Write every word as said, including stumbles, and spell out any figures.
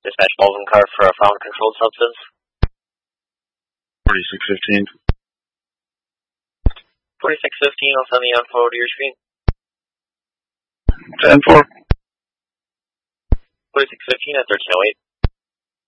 Dispatch Baldwin car for a found controlled substance. forty-six fifteen. forty-six fifteen, I'll send the info to your screen. ten four. forty-six fifteen at thirteen oh eight.